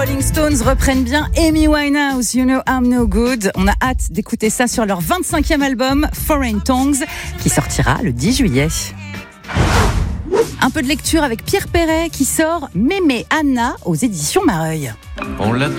Rolling Stones reprennent bien Amy Winehouse, You Know I'm No Good. On a hâte d'écouter ça sur leur 25e album, Foreign Tongues, qui sortira le 10 juillet. Un peu de lecture avec Pierre Perret qui sort Mémé Anna aux éditions Mareuil. On l'a